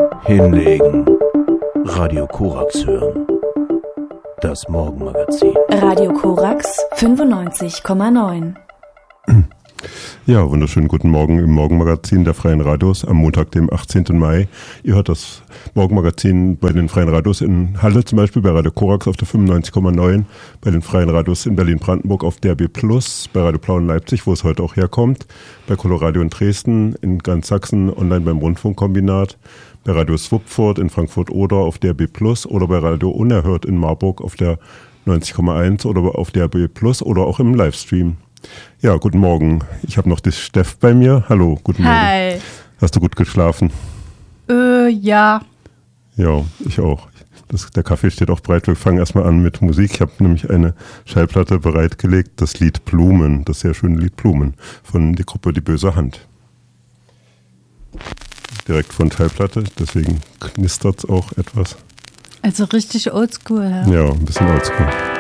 Hinlegen. Radio Korax hören. Das Morgenmagazin. Radio Korax 95,9. Ja, wunderschönen guten Morgen im Morgenmagazin der Freien Radios am Montag, dem 18. Mai. Ihr hört das Morgenmagazin bei den Freien Radios in Halle zum Beispiel, bei Radio Korax auf der 95,9, bei den Freien Radios in Berlin-Brandenburg auf DRB+, bei Radio Blau in Leipzig, wo es heute auch herkommt, bei Coloradio in Dresden, in ganz Sachsen, online beim Rundfunkkombinat, bei Radio Swupfurt in Frankfurt-Oder auf DRB+, oder bei Radio Unerhört in Marburg auf der 90,1 oder auf DRB+, oder auch im Livestream. Ja, guten Morgen. Ich habe noch die Steff bei mir. Hallo, guten Morgen. Hi. Hast du gut geschlafen? Ja. Ja, ich auch. Der Kaffee steht auch bereit. Wir fangen erstmal an mit Musik. Ich habe nämlich eine Schallplatte bereitgelegt, das Lied Blumen, das sehr schöne Lied Blumen von der Gruppe Die Böse Hand. Direkt von Schallplatte, deswegen knistert es auch etwas. Also richtig oldschool, ja. Ja, ein bisschen oldschool.